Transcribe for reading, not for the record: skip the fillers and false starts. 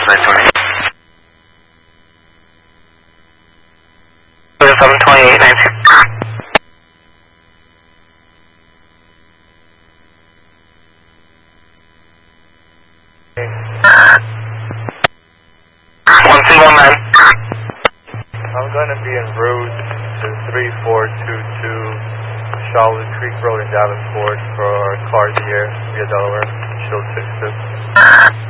920. 728, 1219. I'm going to be en route to 3422 Charlotte Creek Road in Davenport for Car Deer via Delaware, Shield 62.